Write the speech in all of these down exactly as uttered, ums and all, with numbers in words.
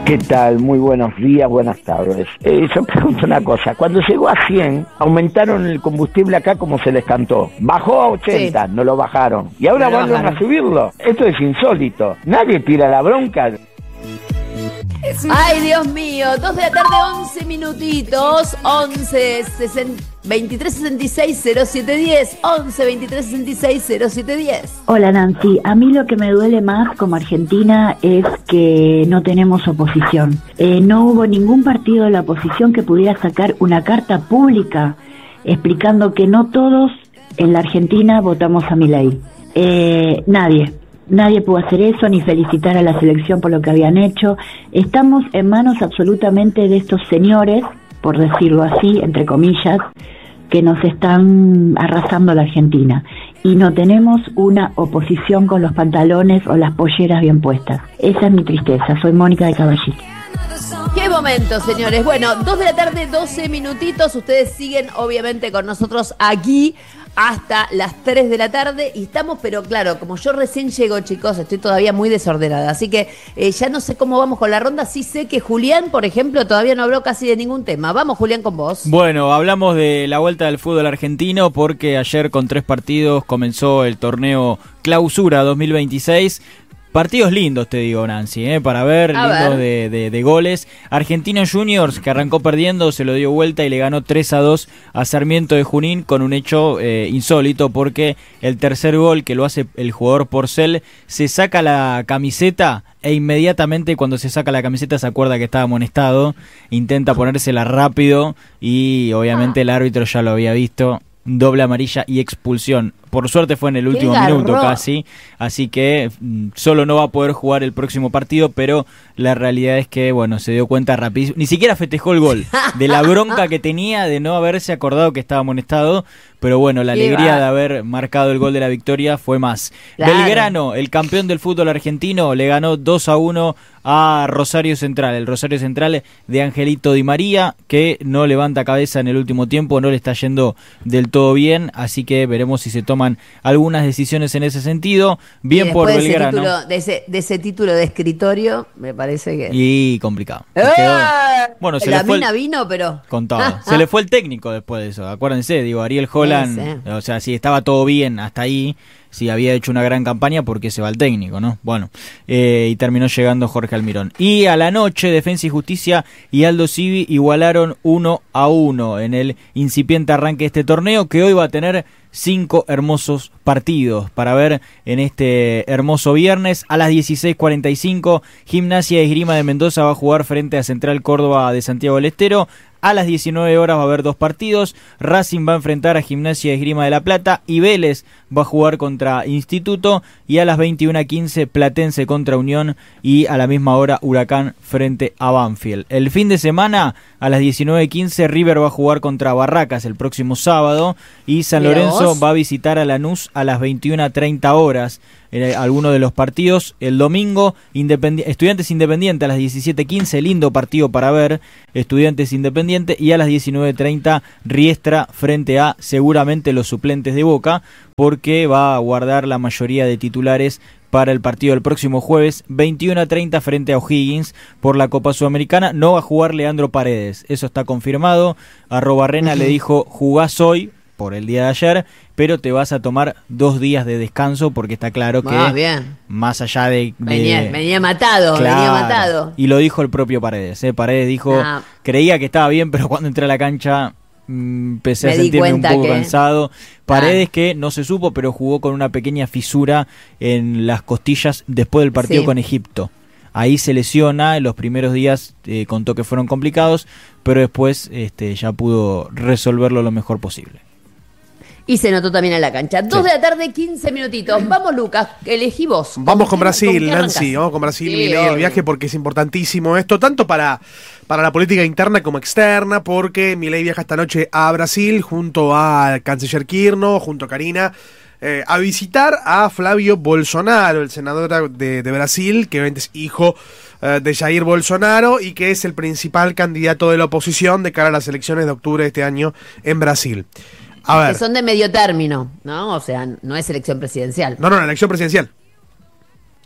¿Qué tal? Muy buenos días, buenas tardes. Eh, yo pregunto una cosa, cuando llegó a cien, aumentaron el combustible acá como se les cantó. Bajó a ochenta, sí. No lo bajaron. Y ahora no vuelven a subirlo. Esto es insólito. Nadie tira la bronca. Ay, Dios mío, dos de la tarde, once minutitos, once, veintitrés sesenta y seis, cero siete diez, once, veintitrés sesenta y seis, cero siete diez. Hola Nancy, a mí lo que me duele más como argentina es que no tenemos oposición. Eh, no hubo ningún partido de la oposición que pudiera sacar una carta pública explicando que no todos en la Argentina votamos a Milei. Eh, nadie. Nadie pudo hacer eso, ni felicitar a la selección por lo que habían hecho. Estamos en manos absolutamente de estos señores, por decirlo así, entre comillas, que nos están arrasando la Argentina. Y no tenemos una oposición con los pantalones o las polleras bien puestas. Esa es mi tristeza. Soy Mónica de Caballito. ¡Qué momento, señores! Bueno, dos de la tarde, doce minutitos. Ustedes siguen, obviamente, con nosotros aquí hasta las tres de la tarde y estamos, pero claro, como yo recién llego, chicos, estoy todavía muy desordenada, así que eh, ya no sé cómo vamos con la ronda. Sí sé que Julián, por ejemplo, todavía no habló casi de ningún tema. Vamos, Julián, con vos. Bueno, hablamos de la vuelta del fútbol argentino porque ayer con tres partidos comenzó el torneo Clausura dos mil veintiséis. Partidos lindos, te digo, Nancy, ¿eh? Para ver, A lindos ver. de, de, de goles. Argentinos Juniors, que arrancó perdiendo, se lo dio vuelta y le ganó tres a dos a Sarmiento de Junín con un hecho eh, insólito porque el tercer gol que lo hace el jugador Porcel se saca la camiseta e inmediatamente cuando se saca la camiseta se acuerda que estaba amonestado, intenta ponérsela rápido y obviamente el árbitro ya lo había visto. Doble amarilla y expulsión. Por suerte fue en el último minuto casi, así que mm, solo no va a poder jugar el próximo partido, pero la realidad es que, bueno, se dio cuenta rapidísimo. Ni siquiera festejó el gol, de la bronca que tenía de no haberse acordado que estaba amonestado, pero bueno, la alegría de haber marcado el gol de la victoria fue más. Claro. Belgrano, el campeón del fútbol argentino, le ganó dos a uno a Rosario Central. El Rosario Central de Angelito Di María, que no levanta cabeza en el último tiempo, no le está yendo del todo bien, así que veremos si se toman algunas decisiones en ese sentido. Bien y por de ese Belgrano. Título, de, ese, de ese título de escritorio, me parece que... Y complicado. ¡Eh! Quedó... Bueno, se la le fue mina el... vino, pero... Con todo. Se le fue el técnico después de eso. Acuérdense, digo, Ariel Holland, sí, sí. O sea, si estaba todo bien hasta ahí, si había hecho una gran campaña, porque se va el técnico, ¿no? Bueno, eh, y terminó llegando Jorge Almirón. Y a la noche, Defensa y Justicia y Aldo Civi igualaron uno a uno en el incipiente arranque de este torneo, que hoy va a tener cinco hermosos partidos para ver en este hermoso viernes. A las dieciséis cuarenta y cinco, Gimnasia de Esgrima de Mendoza va a jugar frente a Central Córdoba de Santiago del Estero. A las diecinueve horas va a haber dos partidos. Racing va a enfrentar a Gimnasia de Esgrima de La Plata y Vélez va a jugar contra Instituto. Y a las veintiuna quince, Platense contra Unión, y a la misma hora Huracán frente a Banfield. El fin de semana, a las diecinueve quince, River va a jugar contra Barracas el próximo sábado, y San Mira Lorenzo vos. va a visitar a Lanús a las veintiuna treinta horas. Eh, alguno de los partidos. El domingo, Independi- Estudiantes Independiente a las diecisiete quince, lindo partido para ver, Estudiantes Independiente. Y a las diecinueve treinta, Riestra frente a seguramente los suplentes de Boca, porque va a guardar la mayoría de titulares para el partido del próximo jueves. Veintiuna treinta frente a O'Higgins por la Copa Sudamericana. No va a jugar Leandro Paredes, eso está confirmado. A Robarrena uh-huh. le dijo: jugás hoy por el día de ayer, pero te vas a tomar dos días de descanso, porque está claro que ah, bien. más allá de... de venía, venía matado, claro, venía matado. Y lo dijo el propio Paredes, ¿eh? Paredes dijo, ah. creía que estaba bien, pero cuando entré a la cancha mmm, empecé Me a sentirme un poco que... cansado. Paredes ah. que no se supo, pero jugó con una pequeña fisura en las costillas después del partido sí. con Egipto. Ahí se lesiona, en los primeros días eh, contó que fueron complicados, pero después este, ya pudo resolverlo lo mejor posible. Y se notó también en la cancha. Dos sí. de la tarde, quince minutitos. Vamos, Lucas, elegí vos. Vamos con Brasil, con Nancy. Vamos con Brasil, sí, Milei, el viaje, porque es importantísimo esto, tanto para, para la política interna como externa, porque Milei viaja esta noche a Brasil junto al canciller Kirchner, junto a Karina, eh, a visitar a Flavio Bolsonaro, el senador de, de Brasil, que es hijo eh, de Jair Bolsonaro y que es el principal candidato de la oposición de cara a las elecciones de octubre de este año en Brasil. A ver. Que son de medio término, ¿no? O sea, no es elección presidencial. No, no, la elección presidencial.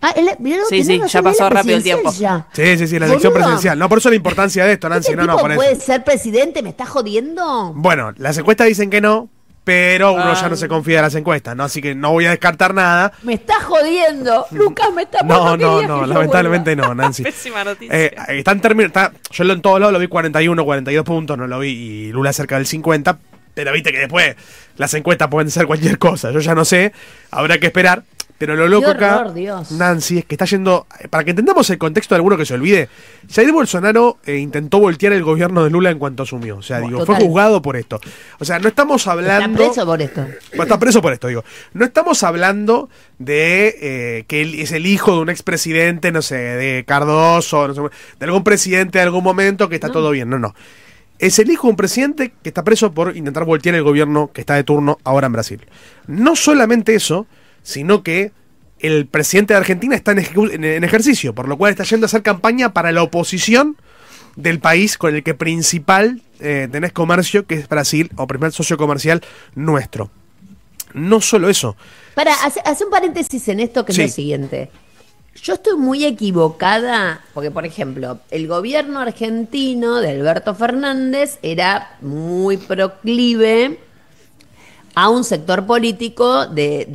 Ah, el, mirá, sí, sí, ya pasó rápido el tiempo. Ya. Sí, sí, sí, la elección Boludo. presidencial. No, por eso la importancia de esto, Nancy, ¿Este no, no, tipo por eso. puede ser presidente? ¿Me estás jodiendo? Bueno, las encuestas dicen que no, pero uno Ah. ya no se confía de las encuestas, ¿no? Así que no voy a descartar nada. Me estás jodiendo. Lucas, me está No, no, no, lamentablemente no, Nancy. Pésima noticia. Eh, está en términos, está, yo lo en todos lados lo vi cuarenta y uno, cuarenta y dos puntos, no lo vi, y Lula cerca del cincuenta, pero viste que después las encuestas pueden ser cualquier cosa, yo ya no sé, habrá que esperar. Pero lo loco Qué horror, acá, Dios. Nancy, es que está yendo... Para que entendamos el contexto de alguno que se olvide, Jair Bolsonaro eh, intentó voltear el gobierno de Lula en cuanto asumió. O sea, Bueno, digo, total. fue juzgado por esto. O sea, no estamos hablando... Está preso por esto. Bueno, está preso por esto, digo. No estamos hablando de eh, que él es el hijo de un expresidente, no sé, de Cardoso, no sé, de algún presidente de algún momento que está No. todo bien. No, no. Es el hijo de un presidente que está preso por intentar voltear el gobierno que está de turno ahora en Brasil. No solamente eso, sino que el presidente de Argentina está en, ejecu- en, en ejercicio, por lo cual está yendo a hacer campaña para la oposición del país con el que principal eh, tenés comercio, que es Brasil, o primer socio comercial nuestro. No solo eso. Para, hace, hace un paréntesis en esto, que Sí. es lo siguiente. Yo estoy muy equivocada, porque, por ejemplo, el gobierno argentino de Alberto Fernández era muy proclive a un sector político de,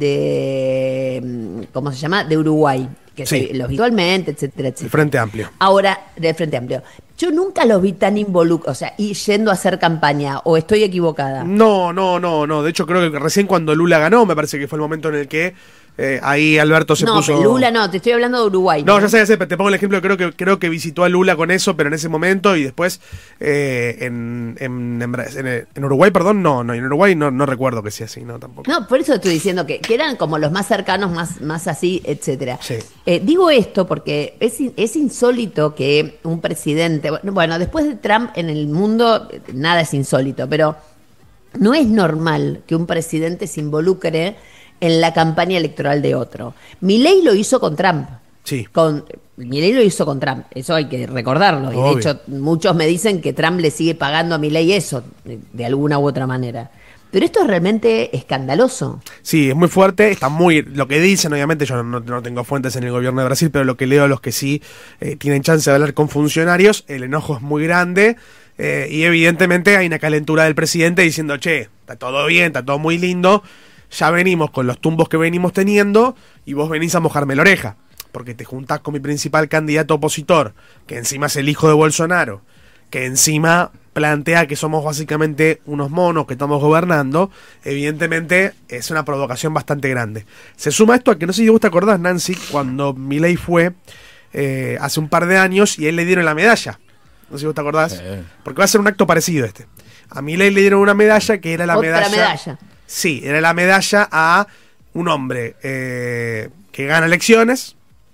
de ¿cómo se llama? De Uruguay, que Sí. se, los visualmente, etcétera, El etcétera. Frente Amplio. Ahora, del Frente Amplio. Yo nunca los vi tan involucrados, o sea, y yendo a hacer campaña, o estoy equivocada. No, no, no, no. De hecho, creo que recién cuando Lula ganó, me parece que fue el momento en el que eh, ahí Alberto se no, puso... pero Lula no, te estoy hablando de Uruguay. No, ya sé, ya sé, pero te pongo el ejemplo, creo que creo que visitó a Lula con eso, pero en ese momento y después eh, en, en, en, Bra- en- en Uruguay, perdón, no, no, en Uruguay no, no recuerdo que sea así, no, tampoco. No, por eso estoy diciendo que, que eran como los más cercanos, más, más así, etcétera. Sí. Eh, digo esto porque es, in- es insólito que un presidente, bueno, después de Trump en el mundo eh, nada es insólito, pero no es normal que un presidente se involucre en la campaña electoral de otro. Milei lo hizo con Trump. Sí. Con, Milei lo hizo con Trump, eso hay que recordarlo. Y Obvio. de hecho, muchos me dicen que Trump le sigue pagando a Milei eso, de, de alguna u otra manera. Pero esto es realmente escandaloso. Sí, es muy fuerte, está muy... Lo que dicen, obviamente, yo no, no tengo fuentes en el gobierno de Brasil, pero lo que leo a los que sí eh, tienen chance de hablar con funcionarios, el enojo es muy grande eh, y evidentemente hay una calentura del presidente diciendo, che, está todo bien, está todo muy lindo, ya venimos con los tumbos que venimos teniendo y vos venís a mojarme la oreja, porque te juntás con mi principal candidato opositor, que encima es el hijo de Bolsonaro, que encima plantea que somos básicamente unos monos que estamos gobernando, evidentemente es una provocación bastante grande. Se suma esto a que no sé si vos te acordás, Nancy, cuando Milei fue eh, hace un par de años y a él le dieron la medalla. No sé si vos te acordás, Sí. porque va a ser un acto parecido este. A Milei le dieron una medalla que era la Otra medalla... medalla. Sí, era la medalla a un hombre eh, que gana elecciones,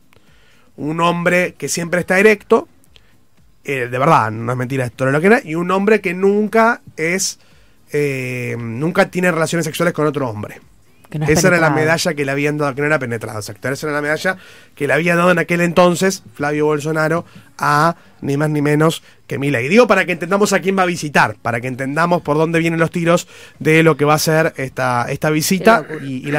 un hombre que siempre está erecto, eh, de verdad, no es mentira, esto es lo que era, y un hombre que nunca es, eh, nunca tiene relaciones sexuales con otro hombre. Que no es Esa era la penetrado. medalla que le habían dado, que no era penetrado, exacto. Esa era la medalla que le había dado en aquel entonces Flavio Bolsonaro a ni más ni menos que Milei. Digo para que entendamos a quién va a visitar, para que entendamos por dónde vienen los tiros de lo que va a ser esta, esta visita Qué locura. y, y la